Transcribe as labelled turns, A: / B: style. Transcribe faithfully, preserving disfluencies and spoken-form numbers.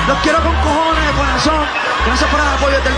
A: Los quiero con cojones, de corazón. Gracias por el apoyo del